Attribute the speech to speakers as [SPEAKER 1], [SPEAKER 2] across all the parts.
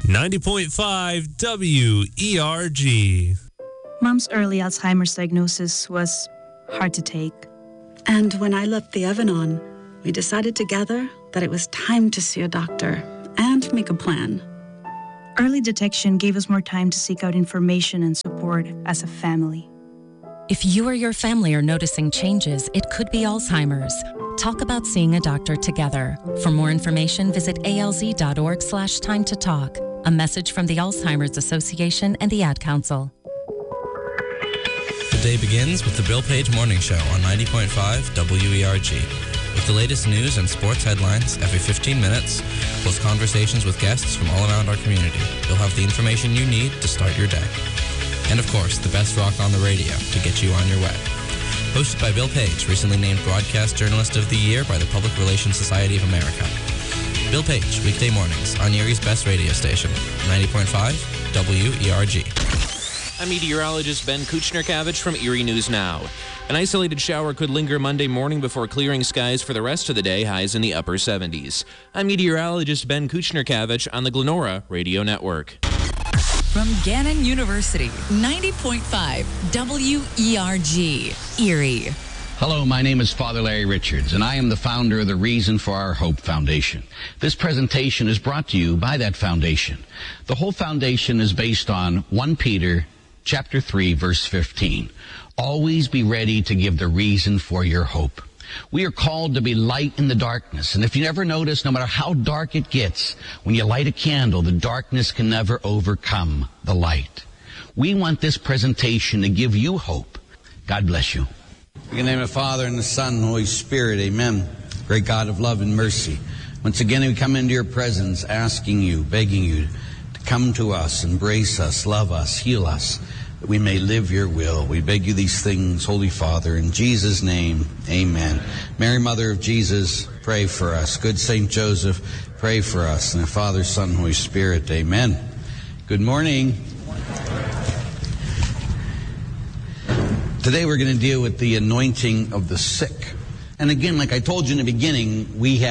[SPEAKER 1] 90.5 WERG.
[SPEAKER 2] Mom's early Alzheimer's diagnosis was hard to take.
[SPEAKER 3] And when I left the oven on, we decided together that it was time to see a doctor and make a plan.
[SPEAKER 2] Early detection gave us more time to seek out information and support as a family.
[SPEAKER 4] If you or your family are noticing changes, it could be Alzheimer's. Talk about seeing a doctor together. For more information, visit alz.org/time to talk. A message from the Alzheimer's Association and the Ad Council.
[SPEAKER 5] The day begins with the Bill Page Morning Show on 90.5 WERG. With the latest news and sports headlines every 15 minutes, plus conversations with guests from all around our community, you'll have the information you need to start your day. And of course, the best rock on the radio to get you on your way. Hosted by Bill Page, recently named Broadcast Journalist of the Year by the Public Relations Society of America. Bill Page, weekday mornings on Erie's best radio station, 90.5 WERG.
[SPEAKER 6] I'm meteorologist Ben Kuchner-Kavich from Erie News Now. An isolated shower could linger Monday morning before clearing skies for the rest of the day, highs in the upper 70s. I'm meteorologist Ben Kuchner-Kavich on the Glenora Radio Network.
[SPEAKER 7] From Gannon University, 90.5 WERG, Erie.
[SPEAKER 8] Hello, my name is Father Larry Richards, and I am the founder of the Reason for Our Hope Foundation. This presentation is brought to you by that foundation. The whole foundation is based on 1 Peter chapter 3, verse 15. Always be ready to give the reason for your hope. We are called to be light in the darkness. And if you ever notice, no matter how dark it gets, when you light a candle, the darkness can never overcome the light. We want this presentation to give you hope. God bless you.
[SPEAKER 9] In the name of the Father, and the Son, and the Holy Spirit, amen. Great God of love and mercy. Once again, we come into your presence, asking you, begging you to come to us, embrace us, love us, heal us, that we may live your will. We beg you these things, Holy Father, in Jesus' name, amen. Mary, Mother of Jesus, pray for us. Good Saint Joseph, pray for us. And the Father, Son, Holy Spirit, amen. Good morning. Today we're going to deal with the anointing of the sick. And again, like I told you in the beginning, we've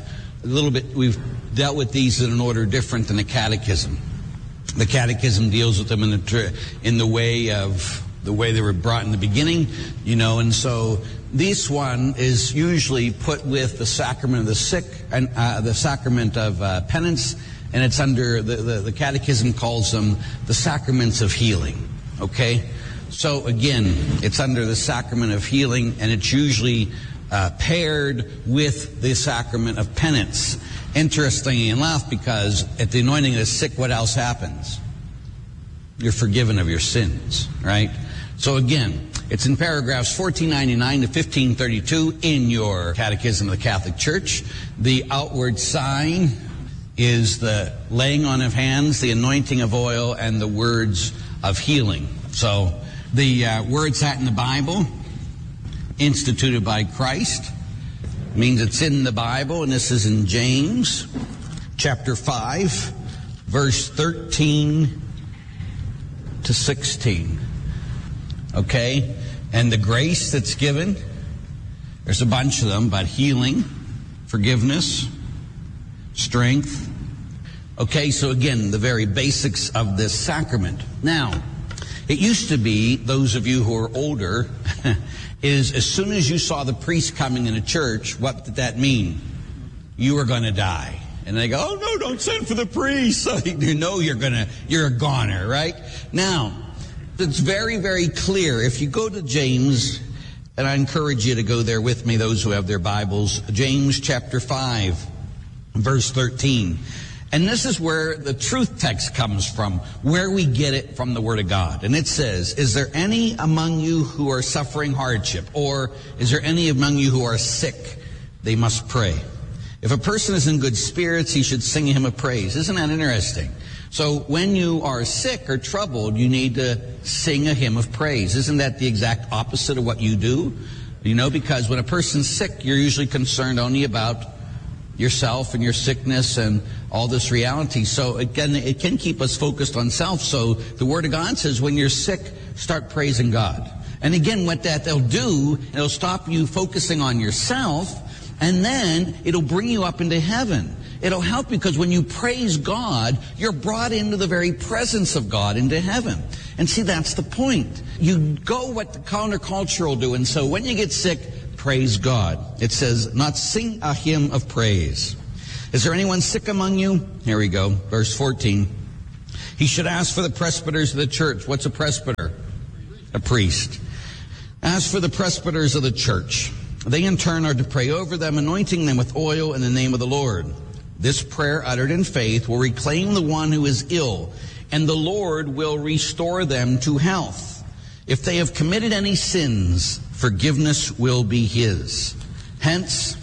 [SPEAKER 9] dealt with these in an order different than the catechism. The catechism deals with them in the way they were brought in the beginning, and so this one is usually put with the sacrament of the sick and the sacrament of penance, and it's under the catechism calls them the sacraments of healing. Okay, so again, it's under the sacrament of healing, and it's usually paired with the sacrament of penance. Interestingly enough, because at the anointing of the sick, what else happens? You're forgiven of your sins, right? So again, it's in paragraphs 1499 to 1532 in your Catechism of the Catholic Church. The outward sign is the laying on of hands, the anointing of oil, and the words of healing. So the words that in the Bible, instituted by Christ, means it's in the Bible, and this is in James chapter 5, verse 13 to 16. Okay? And the grace that's given, there's a bunch of them, but healing, forgiveness, strength. Okay, so again, the very basics of this sacrament. Now, it used to be, those of you who are older, is as soon as you saw the priest coming in a church, what did that mean? You were going to die. And they go, oh no, don't send for the priest. So you know you're a goner, right? Now, it's very, very clear. If you go to James, and I encourage you to go there with me, those who have their Bibles, James chapter 5, verse 13. And this is where the truth text comes from, where we get it from the Word of God. And it says, is there any among you who are suffering hardship? Or is there any among you who are sick? They must pray. If a person is in good spirits, he should sing a hymn of praise. Isn't that interesting? So when you are sick or troubled, you need to sing a hymn of praise. Isn't that the exact opposite of what you do? Because when a person's sick, you're usually concerned only about yourself and your sickness and all this reality. So again, it can keep us focused on self. So the Word of God says when you're sick, start praising God. And again, what that'll do, it'll stop you focusing on yourself, and then it'll bring you up into heaven. It'll help you because when you praise God, you're brought into the very presence of God, into heaven. And see, that's the point. You go what the counterculture will do. And so when you get sick, praise God. It says, not sing a hymn of praise. Is there anyone sick among you? Here we go. Verse 14. He should ask for the presbyters of the church. What's a presbyter? A priest. Ask for the presbyters of the church. They in turn are to pray over them, anointing them with oil in the name of the Lord. This prayer uttered in faith will reclaim the one who is ill, and the Lord will restore them to health. If they have committed any sins, forgiveness will be his. Hence,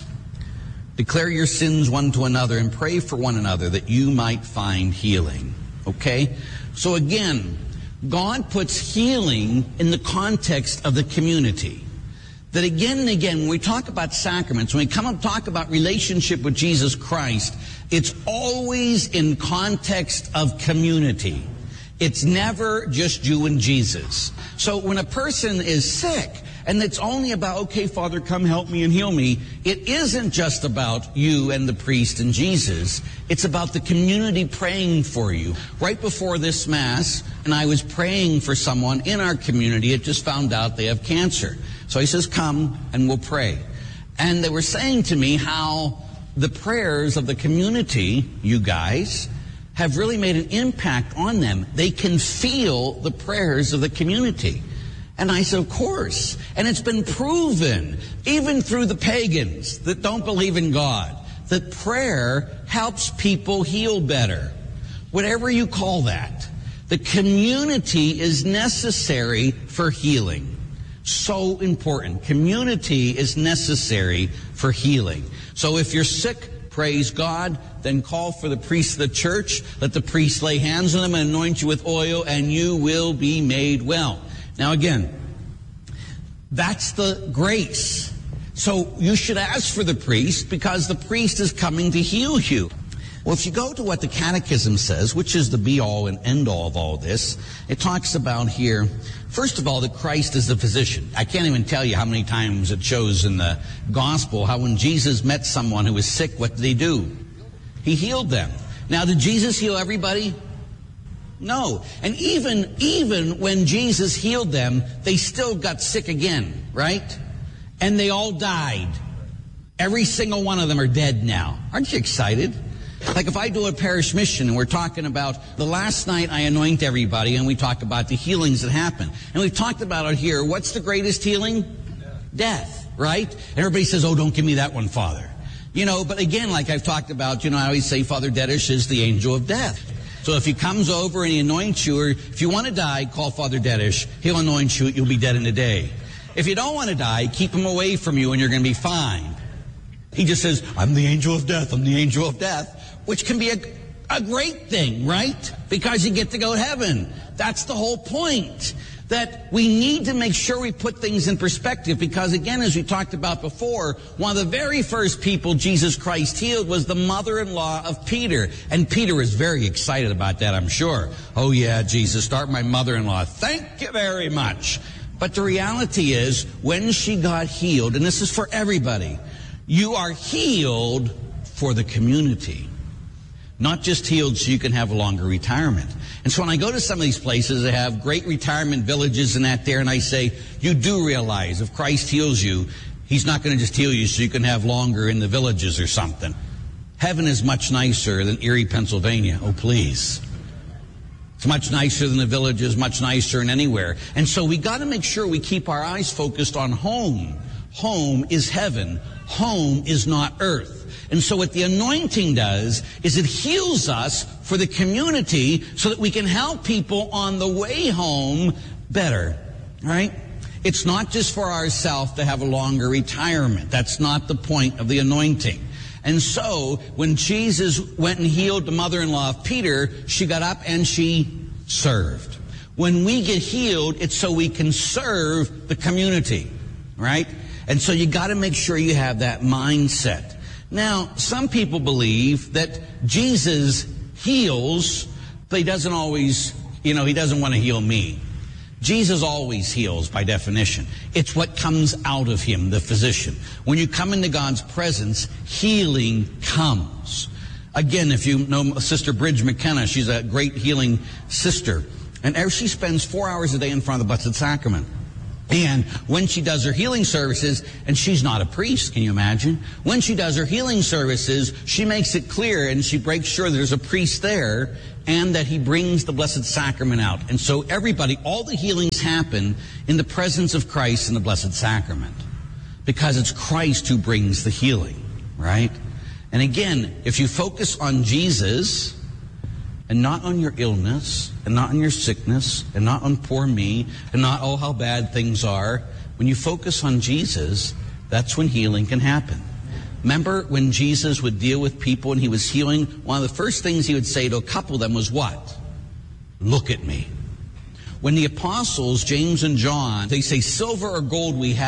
[SPEAKER 9] declare your sins one to another and pray for one another that you might find healing. Okay? So again, God puts healing in the context of the community. That again and again, when we talk about sacraments, when we come and talk about relationship with Jesus Christ, it's always in context of community. It's never just you and Jesus. So when a person is sick, and it's only about, okay, Father, come help me and heal me, it isn't just about you and the priest and Jesus. It's about the community praying for you. Right before this Mass, and I was praying for someone in our community, it just found out they have cancer. So he says, come and we'll pray. And they were saying to me how the prayers of the community, you guys, have really made an impact on them. They can feel the prayers of the community. And I said, of course. And it's been proven, even through the pagans that don't believe in God, that prayer helps people heal better. Whatever you call that. The community is necessary for healing. So important. Community is necessary for healing. So if you're sick, praise God, then call for the priest of the church. Let the priest lay hands on them and anoint you with oil, and you will be made well. Now again, that's the grace. So you should ask for the priest because the priest is coming to heal you. Well, if you go to what the Catechism says, which is the be-all and end-all of all this, it talks about here, first of all, that Christ is the physician. I can't even tell you how many times it shows in the Gospel how when Jesus met someone who was sick, what did he do? He healed them. Now, did Jesus heal everybody? No. And even when Jesus healed them, they still got sick again, right? And they all died. Every single one of them are dead now. Aren't you excited? Like if I do a parish mission and we're talking about the last night I anoint everybody and we talk about the healings that happen. And we've talked about it here. What's the greatest healing? Death, right? And everybody says, oh, don't give me that one, Father. You know, but again, like I've talked about, I always say Father Dedish is the angel of death. So if he comes over and he anoints you, or if you want to die, call Father Dedish. He'll anoint you. You'll be dead in a day. If you don't want to die, keep him away from you and you're going to be fine. He just says, I'm the angel of death. I'm the angel of death. Which can be a great thing, right? Because you get to go to heaven. That's the whole point. That we need to make sure we put things in perspective because, again, as we talked about before, one of the very first people Jesus Christ healed was the mother-in-law of Peter. And Peter was very excited about that, I'm sure. Oh, yeah, Jesus, start my mother-in-law. Thank you very much. But the reality is, when she got healed, and this is for everybody, you are healed for the community. Not just healed so you can have a longer retirement. And so when I go to some of these places, they have great retirement villages and that there, and I say, you do realize if Christ heals you, he's not going to just heal you so you can have longer in the villages or something. Heaven is much nicer than Erie, Pennsylvania. Oh, please. It's much nicer than the villages, much nicer than anywhere. And so we got to make sure we keep our eyes focused on home. Home is heaven. Home is not earth. And so what the anointing does is it heals us for the community so that we can help people on the way home better, right? It's not just for ourselves to have a longer retirement. That's not the point of the anointing. And so when Jesus went and healed the mother-in-law of Peter, she got up and she served. When we get healed, it's so we can serve the community, right? And so you got to make sure you have that mindset. Now, some people believe that Jesus heals, but he doesn't always, he doesn't want to heal me. Jesus always heals by definition. It's what comes out of him, the physician. When you come into God's presence, healing comes. Again, if you know Sister Bridge McKenna, she's a great healing sister. And she spends 4 hours a day in front of the Blessed Sacrament. And when she does her healing services, and she's not a priest, can you imagine? When she does her healing services, she makes it clear and she makes sure there's a priest there and that he brings the Blessed Sacrament out. And so everybody, all the healings happen in the presence of Christ in the Blessed Sacrament. Because it's Christ who brings the healing, right? And again, if you focus on Jesus and not on your illness and not on your sickness and not on poor me and not, oh, how bad things are, when you focus on Jesus, that's when healing can happen. Remember when Jesus would deal with people and he was healing, one of the first things he would say to a couple of them was what? Look at me. When the apostles, James and John, they say, silver or gold we have,